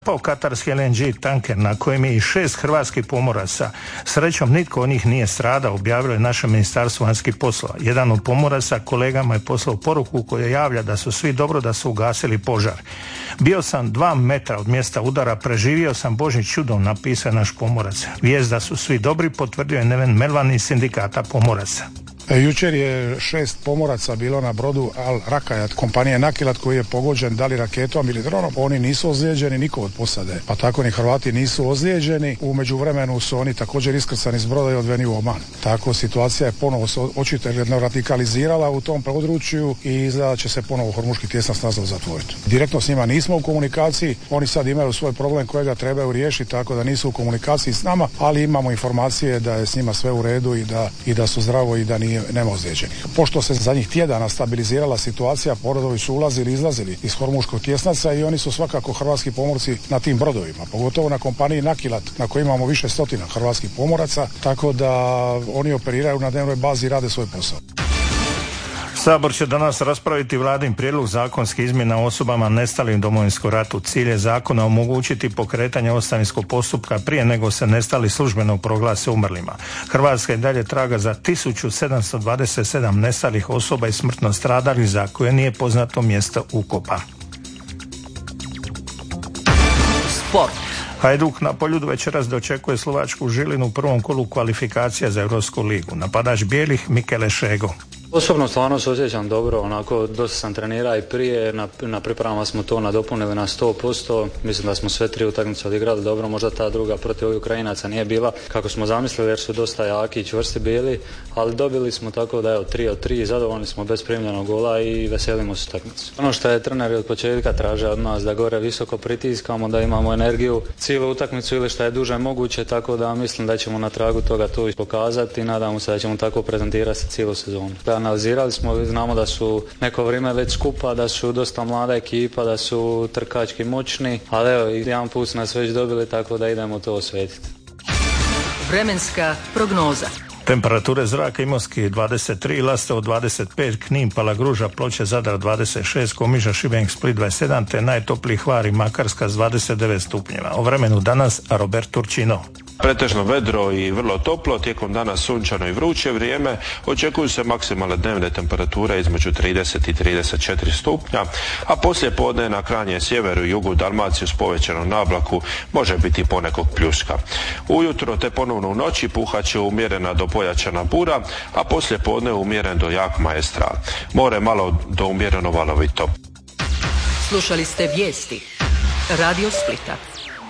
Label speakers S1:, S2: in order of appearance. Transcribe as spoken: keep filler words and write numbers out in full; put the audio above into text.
S1: Pao katarski L N G tanker na kojem je i šest hrvatskih pomoraca. Srećom nitko od njih nije stradao, objavilo je naše Ministarstvo vanjskih poslova. Jedan od pomoraca kolegama je poslao poruku koja javlja da su svi dobro, da su ugasili požar. Bio sam dva metra od mjesta udara, preživio sam Božjim čudom, napisao je naš pomorac. Vijest da su svi dobri potvrdio je Neven Melvan iz sindikata pomoraca.
S2: Jučer je šest pomoraca bilo na brodu Al Rakajat kompanije Nakilat koji je pogođen da li raketom ili dronom. Oni nisu ozlijeđeni, niko od posade, pa tako ni Hrvati nisu ozlijeđeni. U međuvremenu su oni također iskrcani s broda i odveni u Oman. Tako situacija je ponovo se očito radikalizirala u tom području i izgleda će se ponovo Hormuški tjesnac nazad zatvoriti. Direktno s njima nismo u komunikaciji, oni sad imaju svoj problem kojega trebaju riješiti, tako da nisu u komunikaciji s nama, ali imamo informacije da je s njima sve u redu i da, i da su zdravo i da nije nema ozlijeđenih. Pošto se zadnjih tjedana stabilizirala situacija, brodovi su ulazili i izlazili iz Hormuškog tjesnaca i oni su svakako hrvatski pomorci na tim brodovima, pogotovo na kompaniji Nakilat na kojoj imamo više stotina hrvatskih pomoraca, tako da oni operiraju na dnevnoj bazi i rade svoj posao.
S1: Sabor će danas raspraviti Vladin prijedlog zakonskih izmjena o osobama nestalim u Domovinskom ratu. Cilj je zakona omogućiti pokretanje ostavinskog postupka prije nego se nestali službeno proglase umrlima. Hrvatska i dalje traga za tisuću sedamsto dvadeset sedam nestalih osoba i smrtno stradalih za koje nije poznato mjesto ukopa.
S3: Sport.
S1: Hajduk na Poljudu večeras dočekuje slovačku Žilinu u prvom kolu kvalifikacija za Europsku ligu. Napadač bijelih Mikele Šego.
S4: Osobno stvarno se osjećam dobro, onako dosta sam trenirao i prije, na, na pripremama smo to nadopunili na sto posto, mislim da smo sve tri utakmice odigrali dobro, možda ta druga protiv ovih Ukrajinaca nije bila kako smo zamislili jer su dosta jaki i čvrsti bili, ali dobili smo tako da evo tri od tri, zadovoljni smo bez primljenog gola i veselimo se utakmicu. Ono što je trener od početka traže od nas da gore visoko pritiskamo, da imamo energiju cijelu utakmicu ili što je duže moguće, tako da mislim da ćemo na tragu toga to pokazati i nadamo se da ćemo tako prezentirati cijelu sezonu. Da, analizirali smo, znamo da su neko vrijeme već skupa, da su dosta mlada ekipa, da su trkački moćni, ali evo, jedan put su nas već dobili, tako da idemo to osvetiti.
S3: Vremenska prognoza.
S1: Temperature zraka: Imotski dvadeset tri, Lastovo dvadeset pet, Knin, Palagruža, Ploče, Zadar dvadeset šest, Komiža, Šibenik, Split dvadeset sedam, te najtopliji Hvar i Makarska s dvadeset devet stupnjeva. O vremenu danas Robert Turčino.
S5: Pretežno vedro i vrlo toplo, tijekom dana sunčano i vruće vrijeme, očekuju se maksimalne dnevne temperature između trideset i trideset četiri stupnja, a poslije podne na krajnjem sjeveru i jugu Dalmaciju s povećanom nablaku može biti ponekog pljuska. Ujutro te ponovno u noći puhat će umjerena do pojačana bura, a poslije podne umjeren do jak maestral. More malo do umjereno valovito.
S3: Slušali ste vijesti Radio Splita.